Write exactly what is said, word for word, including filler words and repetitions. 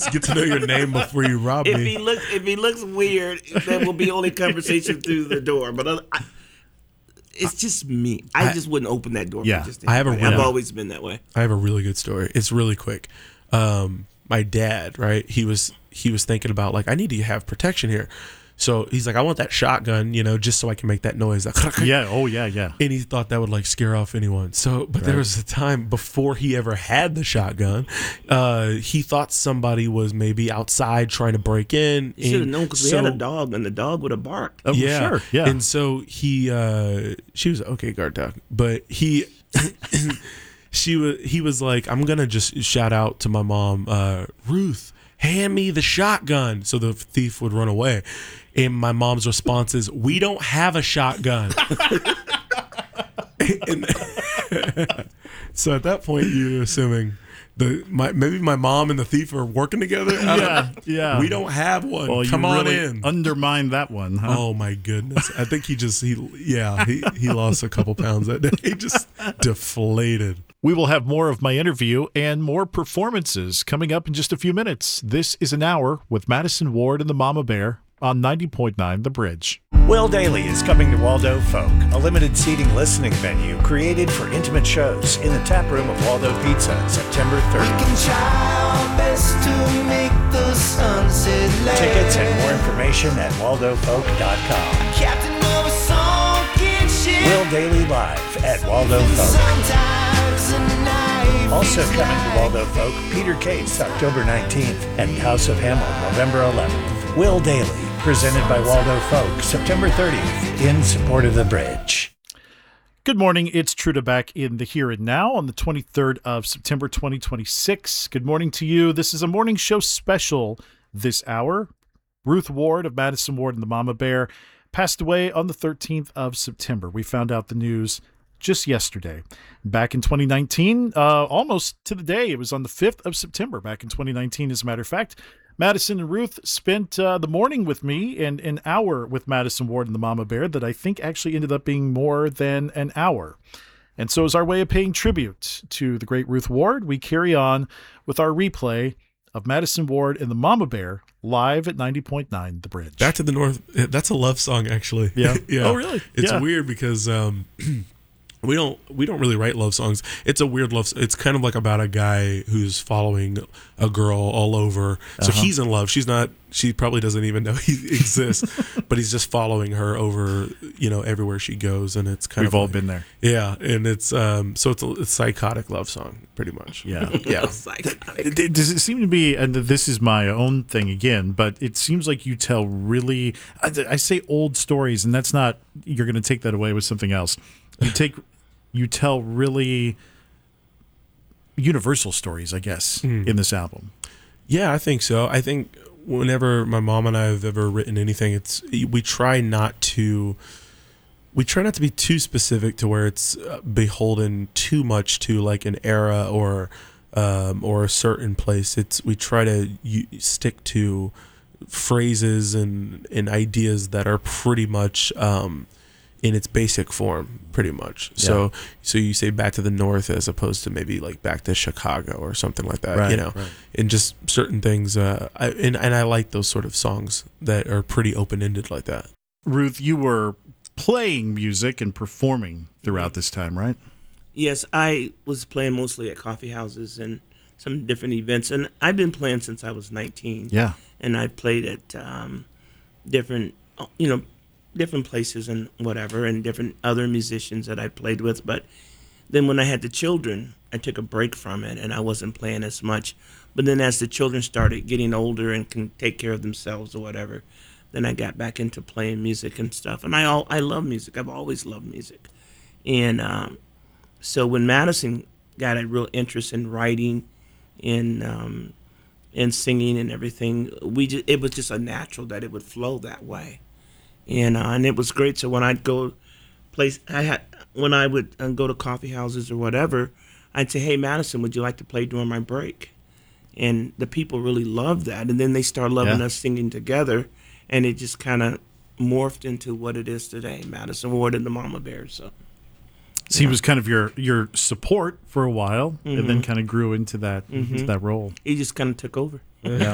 let's get to know your name before you rob If me. he looks, if he looks weird, that will be only conversation through the door. But uh, I, it's just me. I, I- just wouldn't open that door. Yeah, for just I have a anybody. I've really- always been that way. I have a really good story. It's really quick. Um, my dad, right? He was he was thinking about like I need to have protection here. So he's like, I want that shotgun, you know, just so I can make that noise. Like, Yeah. Oh, yeah, yeah. And he thought that would like scare off anyone. So, but there was a time before he ever had the shotgun, uh, he thought somebody was maybe outside trying to break in. You should have and known because we so- had a dog, and the dog would have barked. Oh, yeah, sure. Yeah. And so he, uh, she was okay guard dog, but he, she was, he was like, I'm gonna just shout out to my mom, uh, Ruth, hand me the shotgun, so the thief would run away. And my mom's response is, we don't have a shotgun. And so at that point, you're assuming the my maybe my mom and the thief are working together. I don't Yeah, know. yeah. We don't have one. Well, you Come on really in. undermined that one, huh? Oh my goodness! I think he just he yeah he he lost a couple pounds that day. He just deflated. We will have more of my interview and more performances coming up in just a few minutes. This is An Hour with Madison Ward and the Mama Bear on ninety point nine The Bridge. Will Daly is coming to Waldo Folk, a limited seating listening venue created for intimate shows in the tap room of Waldo Pizza, September third. Tickets and more information at waldo folk dot com. Will Daly live at Waldo Folk. Also coming to Waldo Folk, Peter Case, October nineteenth, and House of Hamel, November eleventh. Will Daly, presented by Waldo Folk, September thirtieth, in support of The Bridge. Good morning. It's Truda back in the here and now on the twenty-third of September, twenty twenty-six. Good morning to you. This is a morning show special this hour. Ruth Ward of Madison Ward and the Mama Bear passed away on the thirteenth of September. We found out the news just yesterday. Back in twenty nineteen, uh, almost to the day, it was on the fifth of September, back in twenty nineteen, as a matter of fact. Madison and Ruth spent uh, the morning with me and an hour with Madison Ward and the Mama Bear that I think actually ended up being more than an hour. And so as our way of paying tribute to the great Ruth Ward, we carry on with our replay of Madison Ward and the Mama Bear live at ninety point nine The Bridge. Back to the North. That's a love song, actually. Yeah. yeah. Oh, really? It's Yeah. weird because um, we don't we don't really write love songs. It's a weird love. It's kind of like about a guy who's following a girl all over. So Uh-huh. he's in love. She's not. She probably doesn't even know he exists, but he's just following her over, you know, everywhere she goes, and it's kind We've of all like- been there. Yeah, and it's um, so it's a, it's a psychotic love song, pretty much. Yeah. yeah. Psychotic. D- Does it seem to be, and this is my own thing again, but it seems like you tell really, I, I say old stories, and that's not, you're going to take that away with something else. You take, you tell really universal stories, I guess, in this album. Yeah, I think so. I think whenever my mom and I have ever written anything, it's we try not to we try not to be too specific to where it's uh, beholden too much to like an era or um, or a certain place. It's we try to u- stick to phrases and and ideas that are pretty much um, in its basic form, pretty much. So so you say back to the North as opposed to maybe like back to Chicago or something like that, Right, you know, right. and just certain things. Uh, I, and, and I like those sort of songs that are pretty open-ended like that. Ruth, you were playing music and performing throughout this time, right? Yes, I was playing mostly at coffee houses and some different events, and I've been playing since I was nineteen. Yeah. And I played at um, different, you know, different places and whatever, and different other musicians that I played with. But then when I had the children, I took a break from it, and I wasn't playing as much. But then as the children started getting older and can take care of themselves or whatever, then I got back into playing music and stuff. And I all I love music. I've always loved music. And um, so when Madison got a real interest in writing, in um, in singing and everything, we just, it was just a natural that it would flow that way. And uh, and it was great. So when I'd go place, I had when I would uh, go to coffee houses or whatever, I'd say, "Hey, Madison, would you like to play during my break?" And the people really loved that. And then they started loving Yeah. us singing together, and it just kind of morphed into what it is today, Madison Ward and the Mama Bears. So So he was kind of your your support for a while, and then kind of grew into that into that role. he just kind of took over. Yeah.